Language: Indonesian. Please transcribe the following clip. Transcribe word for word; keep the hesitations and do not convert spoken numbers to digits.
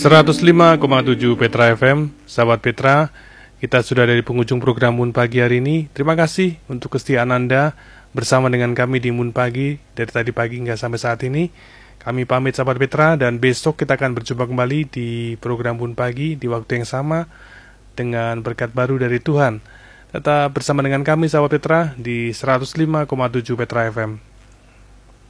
seratus lima koma tujuh Petra F M, sahabat Petra, kita sudah dari penghujung program Moon Pagi hari ini. Terima kasih untuk kesetiaan Anda bersama dengan kami di Moon Pagi dari tadi pagi hingga sampai saat ini. Kami pamit sahabat Petra, dan besok kita akan berjumpa kembali di program Moon Pagi di waktu yang sama dengan berkat baru dari Tuhan. Tetap bersama dengan kami sahabat Petra di seratus lima koma tujuh Petra F M.